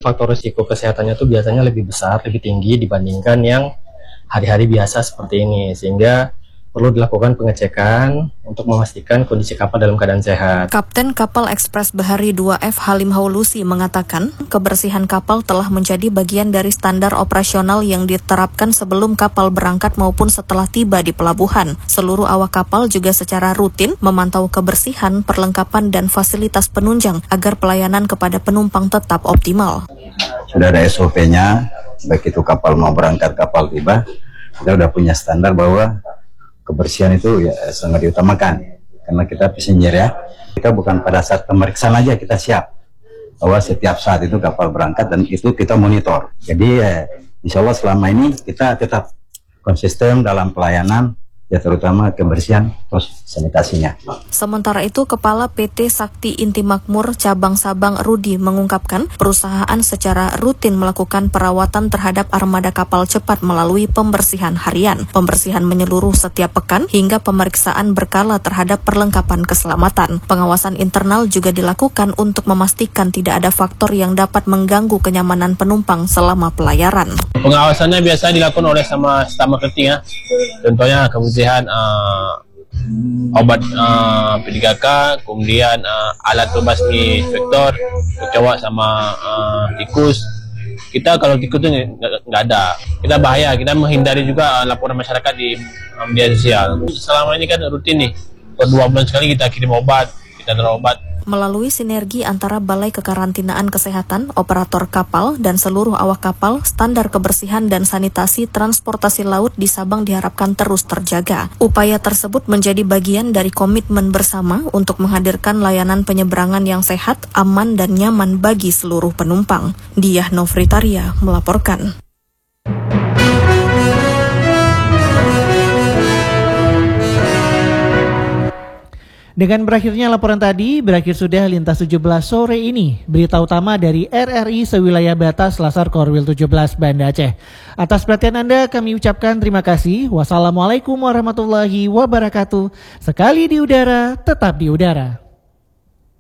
faktor risiko kesehatannya tuh biasanya lebih besar, lebih tinggi dibandingkan yang hari-hari biasa seperti ini, sehingga perlu dilakukan pengecekan untuk memastikan kondisi kapal dalam keadaan sehat. Kapten Kapal Ekspres Bahari 2F Halim Haulusi mengatakan, kebersihan kapal telah menjadi bagian dari standar operasional yang diterapkan sebelum kapal berangkat maupun setelah tiba di pelabuhan. Seluruh awak kapal juga secara rutin memantau kebersihan, perlengkapan, dan fasilitas penunjang agar pelayanan kepada penumpang tetap optimal. Sudah ada SOP-nya, baik itu kapal mau berangkat, kapal tiba, kita sudah punya standar bahwa kebersihan itu ya sangat diutamakan, karena kita passenger ya. Kita bukan pada saat pemeriksaan aja kita siap, bahwa setiap saat itu kapal berangkat dan itu kita monitor. Jadi insya Allah selama ini kita tetap konsisten dalam pelayanan, ya terutama kebersihan terus sanitasinya. Sementara itu, Kepala PT Sakti Inti Makmur Cabang Sabang Rudi mengungkapkan perusahaan secara rutin melakukan perawatan terhadap armada kapal cepat melalui pembersihan harian, pembersihan menyeluruh setiap pekan, hingga pemeriksaan berkala terhadap perlengkapan keselamatan. Pengawasan internal juga dilakukan untuk memastikan tidak ada faktor yang dapat mengganggu kenyamanan penumpang selama pelayaran. Pengawasannya biasa dilakukan oleh sama staf marketing ya. Contohnya kebersihan obat P3K, kemudian alat pembasmi vektor, kecoak sama tikus. Kita kalau tikus itu nggak ada. Kita bahaya, kita menghindari juga laporan masyarakat di media sosial. Selama ini kan rutin nih, per 2 bulan sekali kita kirim obat, kita taruh obat. Melalui sinergi antara Balai Kekarantinaan Kesehatan, operator kapal, dan seluruh awak kapal, standar kebersihan dan sanitasi transportasi laut di Sabang diharapkan terus terjaga. Upaya tersebut menjadi bagian dari komitmen bersama untuk menghadirkan layanan penyeberangan yang sehat, aman, dan nyaman bagi seluruh penumpang. Diah Novritaria melaporkan. Dengan berakhirnya laporan tadi, berakhir sudah Lintas 17 sore ini. Berita utama dari RRI sewilayah batas Lasar Korwil 17 Banda Aceh. Atas perhatian Anda kami ucapkan terima kasih. Wassalamualaikum warahmatullahi wabarakatuh. Sekali di udara, tetap di udara.